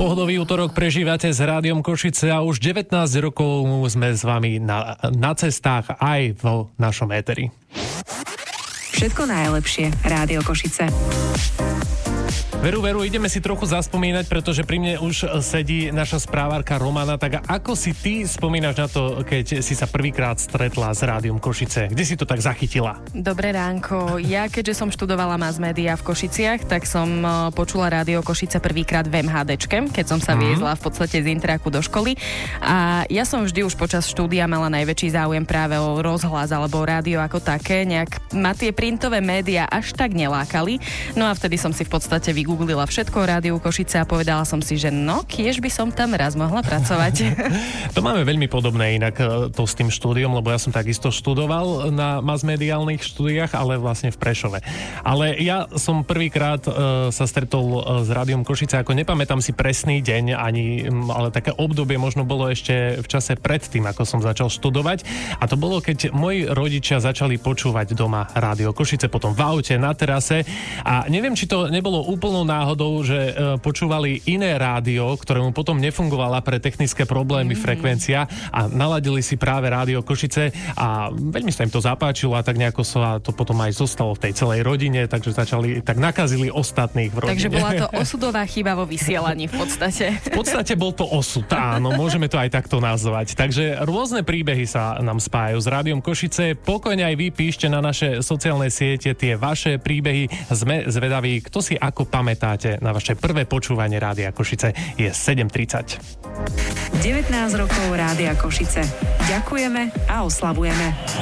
Pohodový útorok prežívate s Rádiom Košice a už 19 rokov sme s vami na cestách aj vo našom éteri. Všetko najlepšie. Rádio Košice. Veru, ideme si trochu zaspomínať, pretože pri mne už sedí naša správárka Romana. Tak ako si ty spomínaš na to, keď si sa prvýkrát stretla s Rádiom Košice? Kde si to tak zachytila? Dobré ránko. Ja, keďže som študovala mass media v Košiciach, tak som počula Rádio Košice prvýkrát v MHDčke, keď som sa viezla v podstate z Intraku do školy. A ja som vždy už počas štúdia mala najväčší záujem práve o rozhlas alebo rádio ako také. Nejak ma tie printové médiá až tak nelákali. No a vtedy som si v podstate vygooglila všetko o Rádiu Košice a povedala som si, že kiež by som tam raz mohla pracovať. To máme veľmi podobné inak to s tým štúdiom, lebo ja som takisto študoval na masmediálnych štúdiách, ale vlastne v Prešove. Ale ja som prvýkrát sa stretol s Rádiom Košice, ako nepamätám si presný deň ani, ale také obdobie možno bolo ešte v čase predtým, ako som začal študovať. A to bolo, keď moji rodičia začali počúvať doma Rádio Košice, potom v aute, na terase. A neviem, či to nebolo úplnou náhodou, že počúvali iné rádio, ktorému potom nefungovala pre technické problémy frekvencia a naladili si práve Rádio Košice a veľmi sa im to zapáčilo a tak nejako sa to potom aj zostalo v tej celej rodine, takže tak nakazili ostatných v rodine. Takže bola to osudová chyba vo vysielaní v podstate. V podstate bol to osud, áno, môžeme to aj takto nazvať. Takže rôzne príbehy sa nám spájajú s Rádiom Košice. Pokojne aj vy píšte na naše sociálne siete tie vaše príbehy. Sme zvedaví, kto si ako pamätáte na vaše prvé počúvanie Rádia Košice. Je 7:30. 19 rokov Rádia Košice. Ďakujeme a oslavujeme.